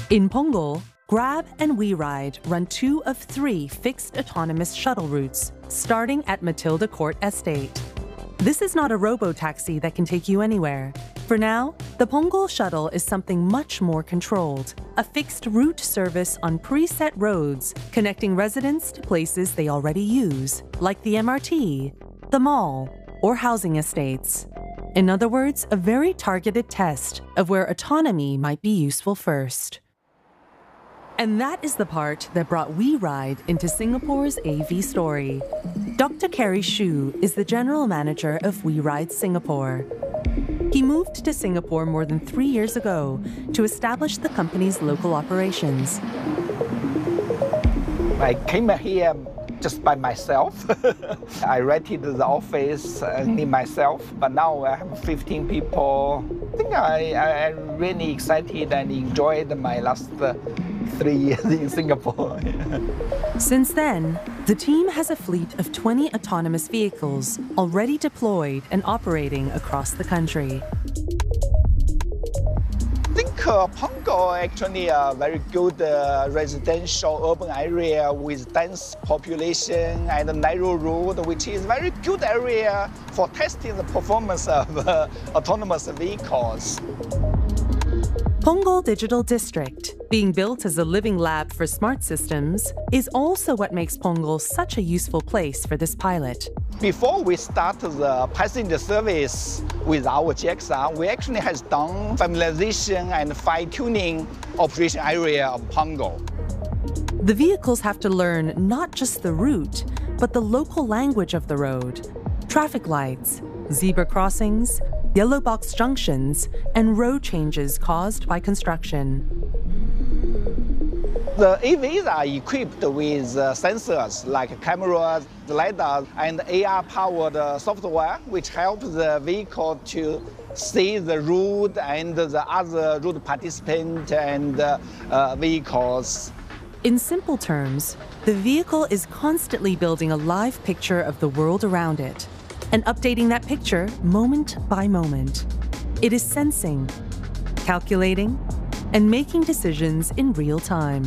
In Punggol, Grab and WeRide run 2 of 3 fixed autonomous shuttle routes, starting at Matilda Court Estate. This is not a robo-taxi that can take you anywhere. For now, the Punggol shuttle is something much more controlled, a fixed route service on preset roads connecting residents to places they already use, like the MRT, the mall, or housing estates. In other words, a very targeted test of where autonomy might be useful first. And that is the part that brought WeRide into Singapore's AV story. Dr. Kerry Xu is the general manager of WeRide Singapore. He moved to Singapore more than 3 years ago to establish the company's local operations. I came here just by myself. I rented the office only myself, but now I have 15 people. I think I'm really excited and enjoyed my last 3 years in Singapore. Since then, the team has a fleet of 20 autonomous vehicles already deployed and operating across the country. I think Punggol actually a very good residential urban area with dense population and a narrow road, which is a very good area for testing the performance of autonomous vehicles. Punggol Digital District, being built as a living lab for smart systems, is also what makes Punggol such a useful place for this pilot. Before we start the passenger service with our JXR, we actually has done familiarization and fine-tuning operation area of Punggol. The vehicles have to learn not just the route, but the local language of the road, traffic lights, zebra crossings, yellow box junctions, and road changes caused by construction. The EVs are equipped with sensors like cameras, LiDAR, and AR-powered software, which helps the vehicle to see the route and the other route participants and vehicles. In simple terms, the vehicle is constantly building a live picture of the world around it and updating that picture moment by moment. It is sensing, calculating, and making decisions in real time.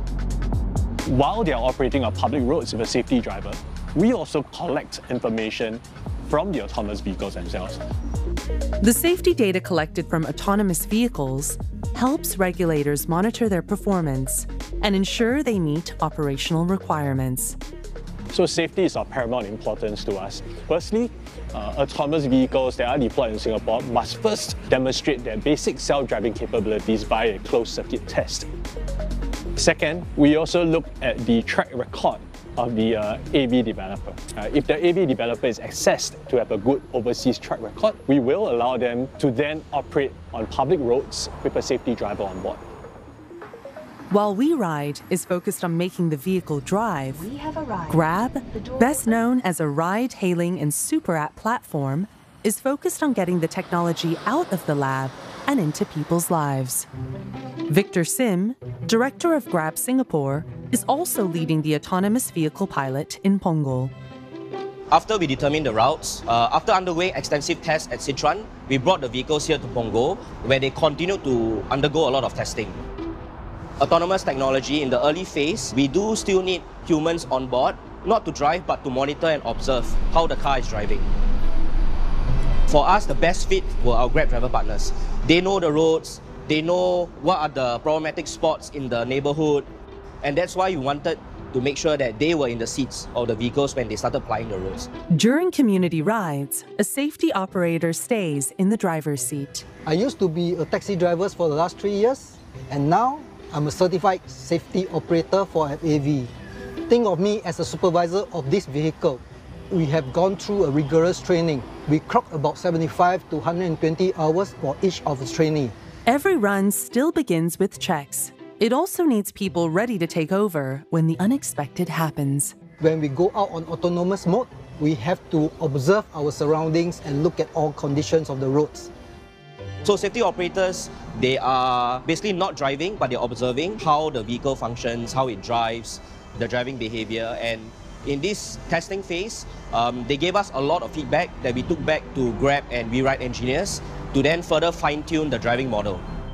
While they are operating on public roads with a safety driver, we also collect information from the autonomous vehicles themselves. The safety data collected from autonomous vehicles helps regulators monitor their performance and ensure they meet operational requirements. So safety is of paramount importance to us. Firstly, autonomous vehicles that are deployed in Singapore must first demonstrate their basic self-driving capabilities by a closed-circuit test. Second, we also look at the track record of the AV developer. If the AV developer is assessed to have a good overseas track record, we will allow them to then operate on public roads with a safety driver on board. While WeRide is focused on making the vehicle drive, Grab, best known as a ride-hailing and super app platform, is focused on getting the technology out of the lab and into people's lives. Victor Sim, director of Grab Singapore, is also leading the autonomous vehicle pilot in Punggol. After we determined the routes, after undergoing extensive tests at Sichuan, we brought the vehicles here to Punggol, where they continue to undergo a lot of testing. Autonomous technology, in the early phase, we do still need humans on board, not to drive, but to monitor and observe how the car is driving. For us, the best fit were our Grab driver partners. They know the roads, they know what are the problematic spots in the neighborhood, and that's why we wanted to make sure that they were in the seats of the vehicles when they started plying the roads. During community rides, a safety operator stays in the driver's seat. I used to be a taxi driver for the last 3 years, and now I'm a certified safety operator for an AV. Think of me as a supervisor of this vehicle. We have gone through a rigorous training. We clock about 75 to 120 hours for each of the trainee. Every run still begins with checks. It also needs people ready to take over when the unexpected happens. When we go out on autonomous mode, we have to observe our surroundings and look at all conditions of the roads. So safety operators, they are basically not driving, but they're observing how the vehicle functions, how it drives, the driving behavior. And in this testing phase, they gave us a lot of feedback that we took back to Grab and WeRide engineers to then further fine-tune the driving model.